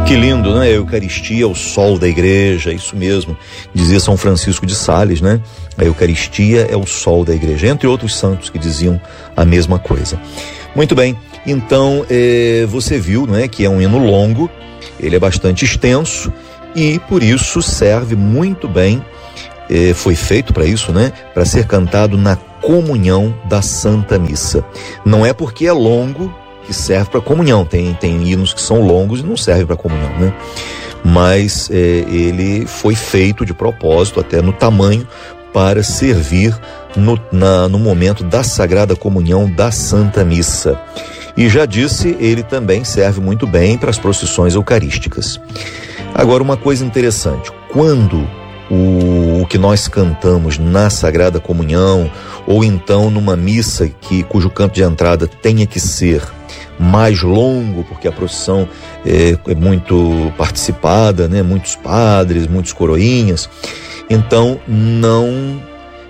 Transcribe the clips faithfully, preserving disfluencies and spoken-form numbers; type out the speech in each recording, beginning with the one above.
Que lindo, né? A Eucaristia é o sol da igreja, isso mesmo, dizia São Francisco de Sales, né? A Eucaristia é o sol da igreja, entre outros santos que diziam a mesma coisa. Muito bem, então eh, você viu, né, que é um hino longo, ele é bastante extenso e por isso serve muito bem, eh, foi feito para isso, né? Para ser cantado na comunhão da Santa Missa. Não é porque é longo que serve para comunhão, tem, tem hinos que são longos e não servem para comunhão, né? Mas é, ele foi feito de propósito, até no tamanho, para servir no, na, no momento da Sagrada Comunhão da Santa Missa. E já disse, ele também serve muito bem para as procissões eucarísticas. Agora, uma coisa interessante, quando o, o que nós cantamos na Sagrada Comunhão, ou então numa missa que, cujo canto de entrada tenha que ser mais longo, porque a procissão é, é muito participada, né? Muitos padres, muitos coroinhas, então não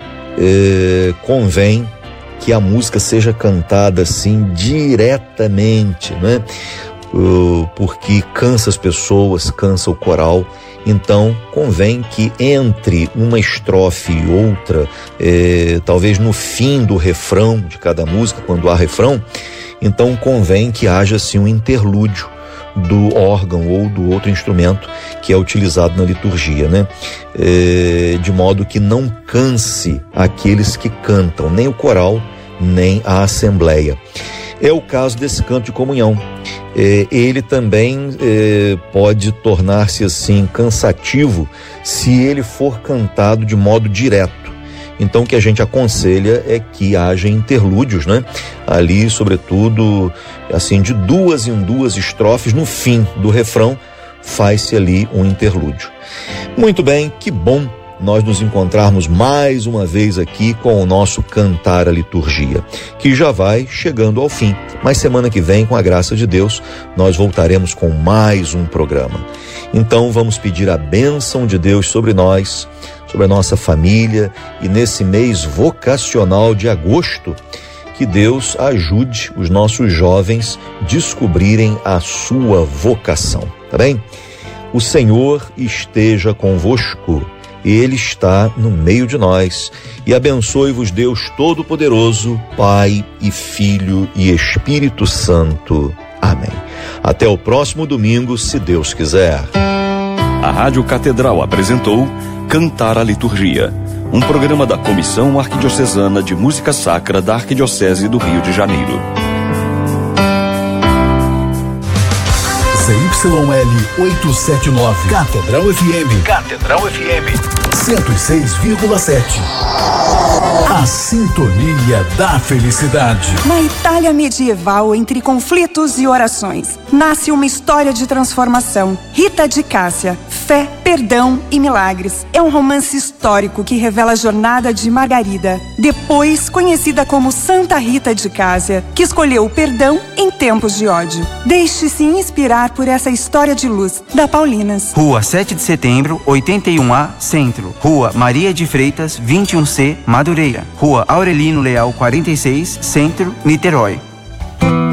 é, convém que a música seja cantada assim diretamente, né? Uh, porque cansa as pessoas, cansa o coral. Então convém que entre uma estrofe e outra, é, talvez no fim do refrão de cada música, quando há refrão, então convém que haja assim um interlúdio do órgão ou do outro instrumento que é utilizado na liturgia, né? É, de modo que não canse aqueles que cantam, nem o coral, nem a assembleia. É o caso desse canto de comunhão. É, ele também é, pode tornar-se assim cansativo se ele for cantado de modo direto. Então o que a gente aconselha é que haja interlúdios, né? Ali, sobretudo, assim, de duas em duas estrofes, no fim do refrão, faz-se ali um interlúdio. Muito bem, que bom nós nos encontrarmos mais uma vez aqui com o nosso Cantar a Liturgia, que já vai chegando ao fim. Mas semana que vem, com a graça de Deus, nós voltaremos com mais um programa. Então vamos pedir a bênção de Deus sobre nós, sobre a nossa família, e nesse mês vocacional de agosto, que Deus ajude os nossos jovens a descobrirem a sua vocação, tá bem? O Senhor esteja convosco, Ele está no meio de nós, e abençoe-vos Deus Todo-Poderoso, Pai e Filho e Espírito Santo. Amém. Até o próximo domingo, se Deus quiser. A Rádio Catedral apresentou Cantar a Liturgia, um programa da Comissão Arquidiocesana de Música Sacra da Arquidiocese do Rio de Janeiro. Z Y L oitocentos e setenta e nove, Catedral F M. Catedral F M. cento e seis vírgula sete. A sintonia da felicidade. Na Itália medieval, entre conflitos e orações, nasce uma história de transformação. Rita de Cássia, Fé, Perdão e Milagres. É um romance histórico que revela a jornada de Margarida, depois conhecida como Santa Rita de Cássia, que escolheu o perdão em tempos de ódio. Deixe-se inspirar por essa história de luz, da Paulinas. Rua sete de setembro, oitenta e um A, Centro. Rua Maria de Freitas, vinte e um C, Madureira. Rua Aurelino Leal, quarenta e seis, Centro, Niterói.